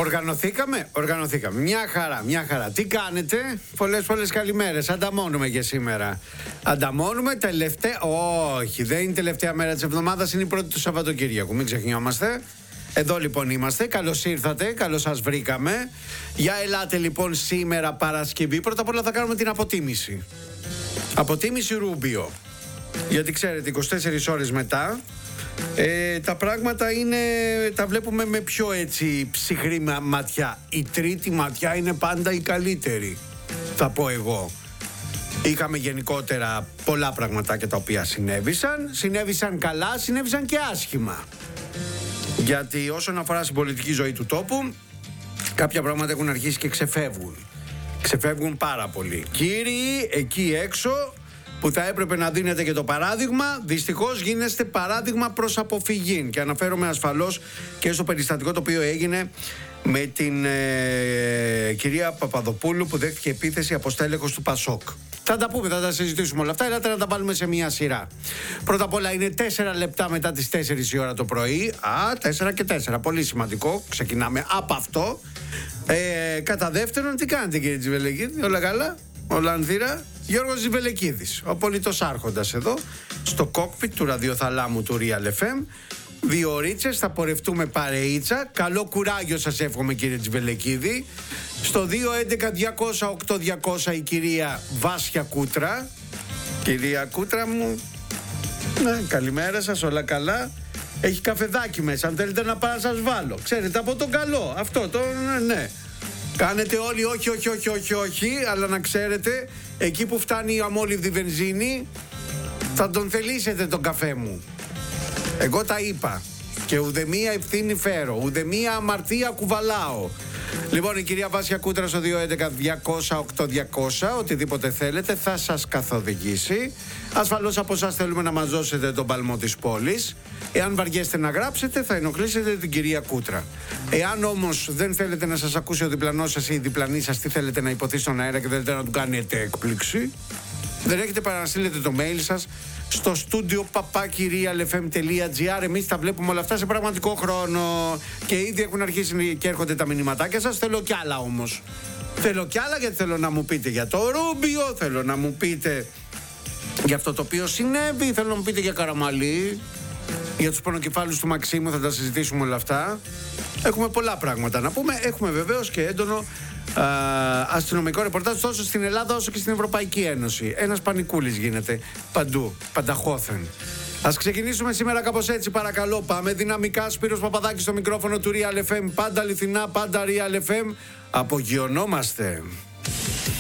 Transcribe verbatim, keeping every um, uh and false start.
Οργανωθήκαμε, οργανωθήκαμε. Μια χαρά, μια χαρά. Τι κάνετε? Πολλές πολλές καλημέρες. Ανταμώνουμε και σήμερα. Ανταμώνουμε τελευταία. Όχι, δεν είναι τελευταία μέρα της εβδομάδας, είναι η πρώτη του Σαββατοκύριακου. Μην ξεχνιόμαστε. Εδώ λοιπόν είμαστε. Καλώς ήρθατε, καλώς σας βρήκαμε. Για ελάτε λοιπόν σήμερα Παρασκευή. Πρώτα απ' όλα θα κάνουμε την αποτίμηση. Αποτίμηση Ρούμπιο. Γιατί ξέρετε, είκοσι τέσσερις ώρες μετά ε, τα πράγματα είναι, τα βλέπουμε με πιο έτσι ψυχρή ματιά. Η τρίτη ματιά είναι πάντα η καλύτερη, θα πω εγώ. Είχαμε γενικότερα πολλά πραγματάκια τα οποία συνέβησαν. Συνέβησαν καλά, συνέβησαν και άσχημα. Γιατί όσον αφορά στην πολιτική ζωή του τόπου, κάποια πράγματα έχουν αρχίσει και ξεφεύγουν. Ξεφεύγουν πάρα πολύ. Κύριοι, εκεί έξω που θα έπρεπε να δίνετε και το παράδειγμα, δυστυχώς γίνεστε παράδειγμα προς αποφυγή. Και αναφέρομαι ασφαλώς και στο περιστατικό το οποίο έγινε με την ε, κυρία Παπαδοπούλου που δέχτηκε επίθεση από στέλεχος του Πασόκ. Θα τα πούμε, θα τα συζητήσουμε όλα αυτά. Ελάτε να τα βάλουμε σε μια σειρά. Πρώτα απ' όλα είναι τέσσερα λεπτά μετά τις τέσσερις η ώρα το πρωί. Α, τέσσερα και τέσσερα. Πολύ σημαντικό. Ξεκινάμε από αυτό. Ε, κατά δεύτερον, τι κάνετε κύριε Τζιβελεκίδη? Όλα καλά? Όλα ανθύρα? Γιώργος Τζιβελεκίδης, ο πολιτός άρχοντας εδώ, στο κόκπιτ του ραδιοθαλάμου του Real εφ εμ. Δύο ωρίτσες, θα πορευτούμε παρεΐτσα. Καλό κουράγιο σας εύχομαι κύριε Τζιβελεκίδη. Στο δύο έντεκα διακόσια οκτώ διακόσια η κυρία Βάσια Κούτρα. Κυρία Κούτρα μου, ναι, καλημέρα σας, όλα καλά? Έχει καφεδάκι μέσα, αν θέλετε να πάω να σας βάλω. Ξέρετε, από τον καλό, αυτό το, ναι. Κάνετε όλοι όχι, όχι, όχι, όχι, όχι, αλλά να ξέρετε, εκεί που φτάνει η αμόλυβδη βενζίνη, θα τον θελήσετε τον καφέ μου. Εγώ τα είπα. Και ουδεμία ευθύνη φέρω, ουδεμία αμαρτία κουβαλάω. Λοιπόν, η κυρία Βάσια Κούτρα στο δύο έντεκα διακόσια οκτώ διακόσια, οτιδήποτε θέλετε θα σας καθοδηγήσει. Ασφαλώς από εσάς θέλουμε να μας δώσετε τον παλμό της πόλης. Εάν βαριέστε να γράψετε, θα ενοχλήσετε την κυρία Κούτρα. Εάν όμως δεν θέλετε να σας ακούσει ο διπλανός σας ή η διπλανή σας τι θέλετε να υποθεί στον αέρα και θέλετε να του κάνετε έκπληξη, δεν έχετε παρά να στείλετε το mail σας στο στούντιο παπάκι real f m τελεία g r. Εμείς τα βλέπουμε όλα αυτά σε πραγματικό χρόνο και ήδη έχουν αρχίσει και έρχονται τα μηνυματάκια σας. Θέλω κι άλλα όμως. Θέλω κι άλλα γιατί θέλω να μου πείτε για το Ρούμπιο, θέλω να μου πείτε για αυτό το οποίο συνέβη, θέλω να μου πείτε για Καραμαλή, για τους πονοκεφάλους του Μαξίμου, θα τα συζητήσουμε όλα αυτά. Έχουμε πολλά πράγματα να πούμε. Έχουμε βεβαίως και έντονο α, αστυνομικό ρεπορτάζ τόσο στην Ελλάδα όσο και στην Ευρωπαϊκή Ένωση. Ένας πανικούλης γίνεται παντού, πανταχώθεν. Ας ξεκινήσουμε σήμερα κάπως έτσι, παρακαλώ. Πάμε δυναμικά. Σπύρος Παπαδάκης στο μικρόφωνο του Real εφ εμ. Πάντα αληθινά, πάντα Real εφ εμ. Απογειωνόμαστε.